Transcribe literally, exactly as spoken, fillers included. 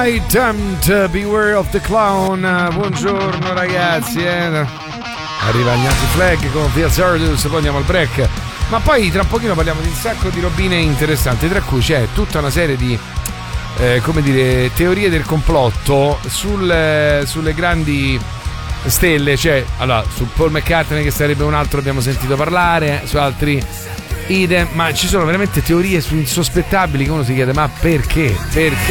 I Tempt, Beware of the Clown. Buongiorno ragazzi, eh. Arriva Gnati Flag con Via Zardus, poi andiamo al break. Ma poi tra un pochino parliamo di un sacco di robine interessanti, tra cui c'è tutta una serie di eh, come dire, teorie del complotto sul, eh, sulle grandi stelle. Cioè, allora, su Paul McCartney, che sarebbe un altro, abbiamo sentito parlare, su altri idem, ma ci sono veramente teorie su insospettabili che uno si chiede: ma perché? Perché?